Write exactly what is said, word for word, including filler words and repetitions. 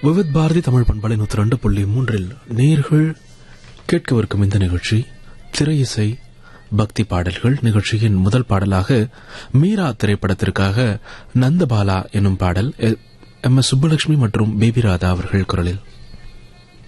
விவித் பாரதி தமிழ் பண்பலை நூற்றி ரெண்டு புள்ளி மூன்றில் நேர்கள் கேட்கவிருக்கும் இந்த நிகழ்ச்சி திரை இசை பக்தி பாடல்கள். நிகழ்ச்சியின் முதல் பாடலாக மீரா திரைப்படத்திற்காக நந்தபாலா எனும் பாடல் எம் எஸ் சுப்புலட்சுமி மற்றும் பேபி ராதா அவர்கள் குரலில்.